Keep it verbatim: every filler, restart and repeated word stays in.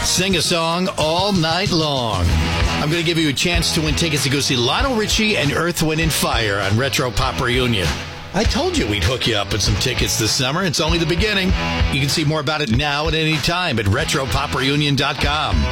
Sing a song all night long. I'm going to give you a chance to win tickets to go see Lionel Richie and Earth, Wind and Fire on Retro Pop Reunion. I told you we'd hook you up with some tickets this summer. It's only the beginning. You can see more about it now at any time at retro pop reunion dot com.